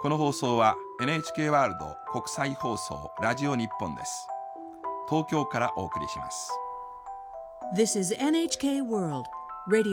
この放送は NHK ワールド国際放送ラジオ日本です。東京からお送りします。 This is NHK World Radio